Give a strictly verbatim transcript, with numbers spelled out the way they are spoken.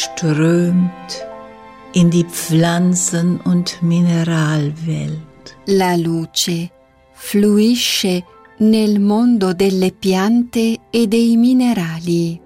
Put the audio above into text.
strömt in die Pflanzen- und Mineralwelt. La luce fluisce nel mondo delle piante e dei minerali.